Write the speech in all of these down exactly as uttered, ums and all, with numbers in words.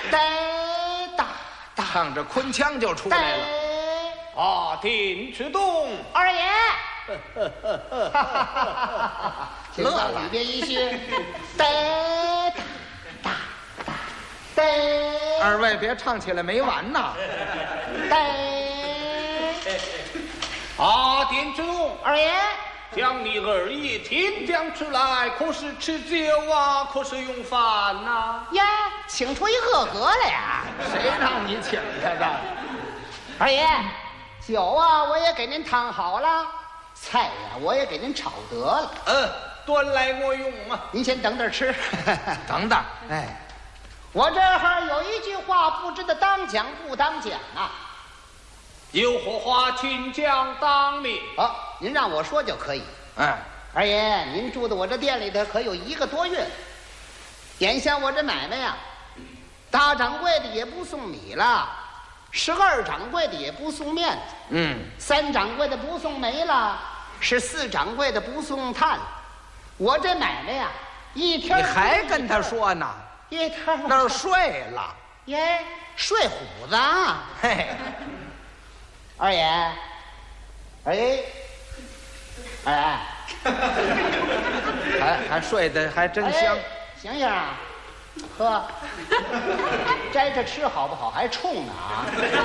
哒哒哒， 唱着昆腔就出来了。 啊，丁之东， 二爷， 乐了里边一句，哒哒哒哒哒。 二位别唱起来没完呐！ 哒。 啊，丁之东， 二爷， 将你二爷天将出来，可是吃酒啊，可是用饭呐、 呀，请出一个格来呀！ 谁让你请他的？ 二爷，酒啊我也给您烫好了，菜呀、我也给您炒得了， 嗯，端来我用啊。 您先等等吃。 等等， 哎，我这儿有一句话，不知道当讲不当讲啊。 有何话请讲当面。 好，您让我说就可以。 嗯， 二爷，您住在我这店里头可有一个多月了，眼下我这买卖呀，大掌柜的也不送米了，十二掌柜的也不送面了， 嗯， 三掌柜的不送煤了，十四掌柜的不送炭了。我这买卖呀，一天你还跟他说呢？ 一天那儿睡了。 耶，睡虎子啊！ 嘿， 二爷，二爷，二爷。 还还睡得还真香。 哎醒醒啊，喝，摘着吃好不好？还冲呢啊！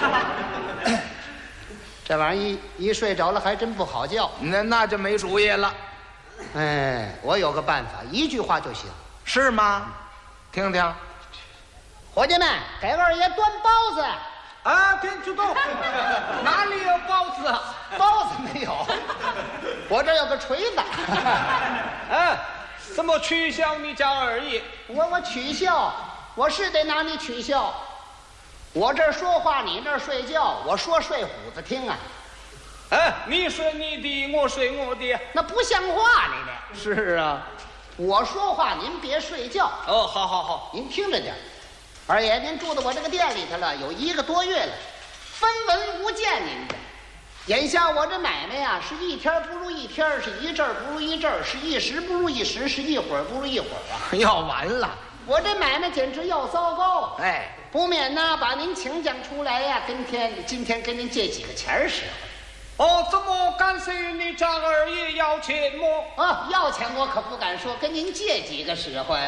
这玩意儿一一睡着了还真不好觉。 那那就没主意了， 哎，我有个办法，一句话就行。 是吗？听听。 伙计们，给二爷端包子。 啊，丁之东，哪里有包子啊？ 包子没有，我这有个锤子。 啊，怎么取笑你家二爷？ 我我取笑，我是得拿你取笑。我这儿说话，你那儿睡觉，我说睡虎子听啊， 啊，你睡你的，我睡我的。 那不像话你这。 是啊， 我说话您别睡觉， 哦，好好好。 您听着点儿。二爷，您住在我这个店里头了，有一个多月了，分文无见您的。眼下我这买卖呀，是一天不如一天，是一阵儿不如一阵儿，是一时不如一时，是一会儿不如一会儿啊！ 要完了。 我这买卖简直要糟糕， 哎， 不免呢把您请讲出来呀，跟天今天跟您借几个钱儿使唤。 哦，怎么敢随你家二爷要钱么？ 啊，要钱我可不敢说，跟您借几个使唤。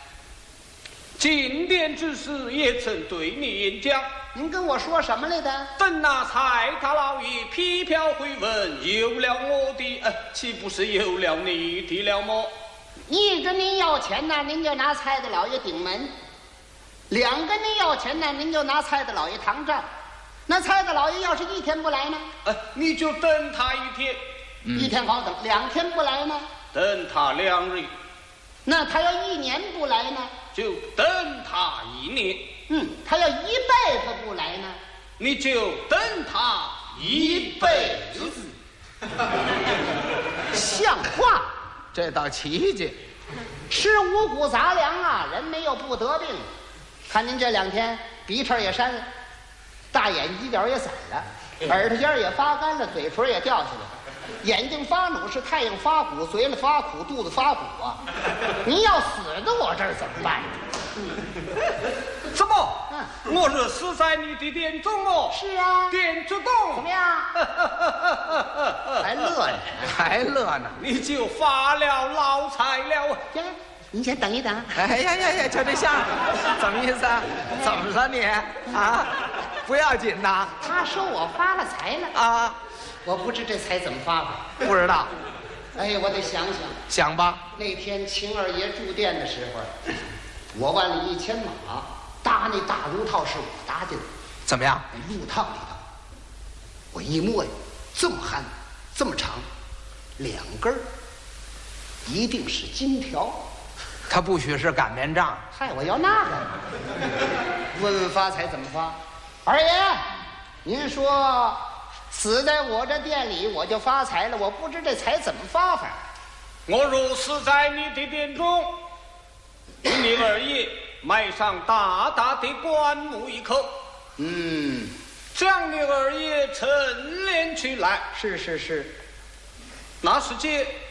进殿之时也曾对你演讲， 您跟我说什么来的？ 等那蔡大老爷批票回文，有了我的，呃，岂不是有了你的了么？ 一跟您要钱呢，您就拿蔡大老爷顶门；两跟您要钱呢，您就拿蔡大老爷扛账。那蔡大老爷要是一天不来呢？ 呃，你就等他一天， 嗯一天好等；两天不来呢？ 等他两日， 那他要一年不来呢？ 就等他一年。 嗯，他要一辈子不来呢？ 你就等他一辈子。 像话！ 这倒奇迹。 吃五谷杂粮啊，人没有不得病。看您这两天鼻涕也扇了，大眼犄角也散了，耳朵尖也发干了，嘴唇也掉下来了，眼睛发努是太阳发鼓，嘴里发苦，肚子发鼓啊！您要死在我这儿怎么办？ 怎么？ 嗯， 我是死在你的殿中哦。 是啊， 殿之怎动么，样？还乐呢？ 还乐呢。 你就发了老财了。 行，您先等一等。 哎呀呀呀，就这相声，怎么意思啊？怎么了你啊？不要紧呐他说我发了财了， 啊？ 我不知这财怎么发法。 不知道， 哎，我得想想。 想吧。 那天秦二爷住店的时候，我万里一牵马搭那大炉套是我搭进的， 怎么样？ 那路套里头，我一摸呀，这么憨，这么长，两根儿，一定是金条。 他不许是擀面杖。 嗨，我要那个。问问发财怎么发？二爷，您说死在我这店里我就发财了，我不知这财怎么发法。 我若死在你的殿中，你二爷埋上大大的棺木一口， 嗯， 将你二爷陈殓起来。 是是是， 那时间，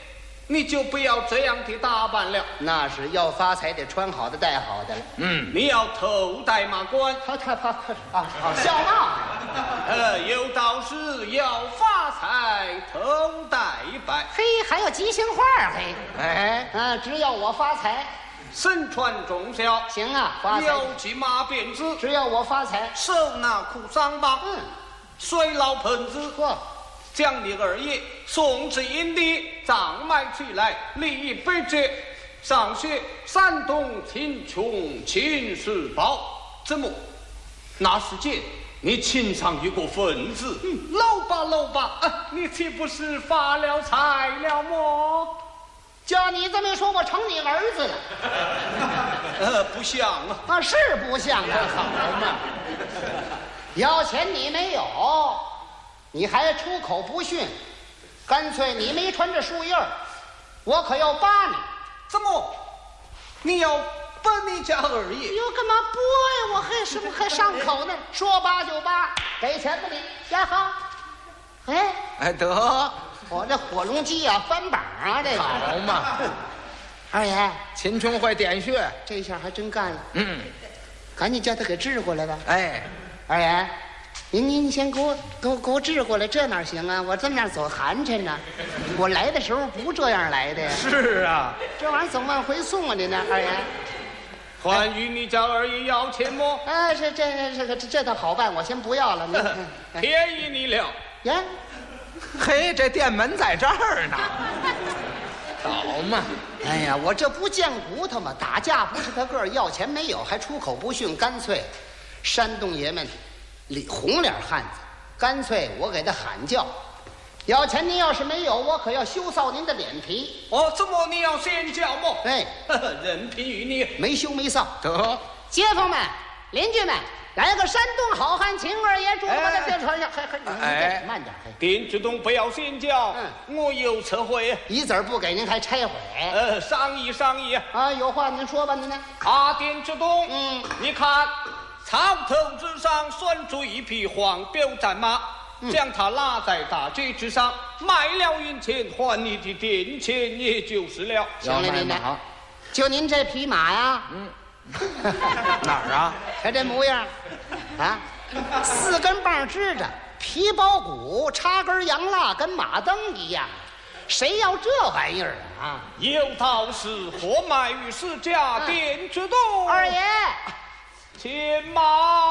你就不要这样的打扮了。 那是要发财得穿好的戴好的了。 嗯， 你要头戴马冠， 他他他可是啊啊，笑帽。 呃，有道是要发财头戴白， 嘿，还有吉祥话嘿。 哎， 啊，只要我发财， 身穿重孝， 行啊，发财。 腰系马鞭子， 只要我发财， 手拿苦桑棒， 嗯， 水捞盆子， 嚯， 将你二爷送至营地，葬埋起来，立碑志，上写山东秦琼秦世宝。怎么？那时间你请上一个分子，嗯，搂吧搂吧，啊，你岂不是发了财了么？ 叫你这么一说，我成你儿子了。 呃，不像啊， 啊，是不像这好嘛？要钱你没有，你还出口不逊，干脆你没穿这树叶儿，我可要扒你。 怎么？你要把你家二爷？ 哟，干嘛剥呀？我还什么还上口呢？说扒就扒，给钱吧你。呀好，哎， 哎得， 我这火龙鸡啊，翻板啊，这个。 好嘛， 二爷， 秦琼会点穴。 这下还真干了。 嗯， 赶紧叫他给治过来吧。 哎， 二爷，您您先给我给我给我治过来，这哪行啊？我这么样走寒碜呢，我来的时候不这样来的呀。 是啊， 这玩意儿怎么往回送啊？您呢，二爷？ 还与你家二爷要钱么？ 哎，这这这这这倒好办，我先不要了。您哎便宜你了。 呀， 嘿，这店门在这儿呢。好嘛， 哎呀，我这不贱骨头吗？打架不是他个儿，要钱没有，还出口不逊，干脆，山东爷们，里红脸汉子，干脆我给他喊叫，要钱您要是没有，我可要羞臊您的脸皮。 哦，怎么你要先叫么？ 哎， 任凭于你。 没羞没臊。 得， 街坊们、邻居们，来个山东好汉秦二爷祝我的这船上，还还你哎慢点，还丁志东不要先叫， 嗯我有策会。 一子儿不给您还拆毁呃，商议商议。 啊！有话您说吧，您呢？ 啊，丁志东， 嗯， 你看草头之上拴住一匹黄骠战马， 嗯将它拉在大街之上，卖了银钱还你的店钱，也就是了。 行了，您呢好？ 就您这匹马呀， 嗯，哪儿啊？ 看这模样，啊，四根棒支着，皮包骨，插根洋蜡，跟马灯一样。谁要这玩意儿啊？啊， 有道是货卖于市价，丁志东二爷， 牵马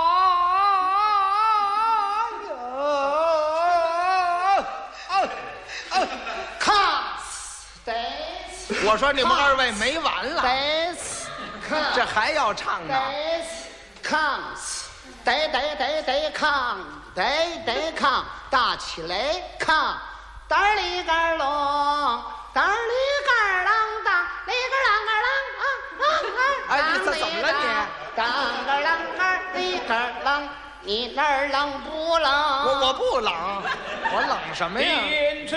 看，得我说你们二位没完了， 得看， 这还要唱呢？ 得看，得得得得看，得得看，大起来看，单里个隆，单里个啷当，里个啷个啷啊啊啊！ 哎你这怎么了你？ 当个啷个里个啷，你那儿冷不冷？ 我我不冷，我冷什么呀？ 丁志